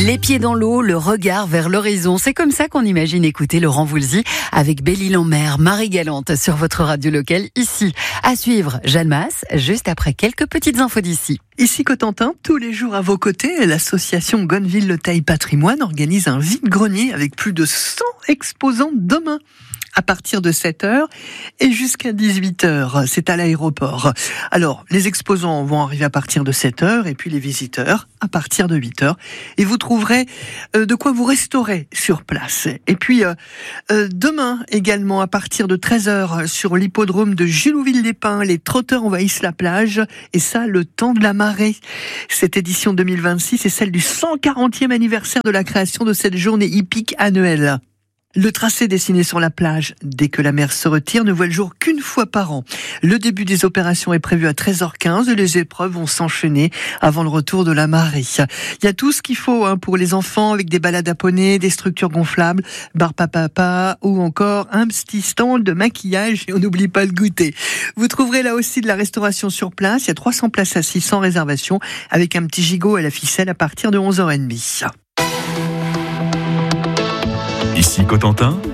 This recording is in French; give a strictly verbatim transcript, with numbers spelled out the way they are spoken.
Les pieds dans l'eau, le regard vers l'horizon. C'est comme ça qu'on imagine écouter Laurent Voulzy avec Belle-Île-en-Mer, Marie Galante sur votre radio locale ici. À suivre, Jeanne Masse, juste après quelques petites infos d'ici. Ici Cotentin, tous les jours à vos côtés, l'association Gonneville-Le Theil Patrimoine organise un vide-grenier avec plus de cent exposants demain. À partir de sept heures et jusqu'à dix-huit heures. C'est à l'aéroport. Alors, les exposants vont arriver à partir de sept heures et puis les visiteurs à partir de huit heures. Et vous trouverez euh, de quoi vous restaurer sur place. Et puis, euh, euh, demain également, à partir de treize heures, sur l'hippodrome de Julouville-les-Pins, les trotteurs envahissent la plage. Et ça, le temps de la marée. Cette édition deux mille vingt-six est celle du cent quarantième anniversaire de la création de cette journée hippique annuelle. Le tracé dessiné sur la plage, dès que la mer se retire, ne voit le jour qu'une fois par an. Le début des opérations est prévu à treize heures quinze et les épreuves vont s'enchaîner avant le retour de la marée. Il y a tout ce qu'il faut hein, pour les enfants avec des balades à poney, des structures gonflables, bar papa ou encore un petit stand de maquillage et on n'oublie pas le goûter. Vous trouverez là aussi de la restauration sur place. Il y a trois cents places assises sans réservation avec un petit gigot à la ficelle à partir de onze heures trente. Ici Cotentin.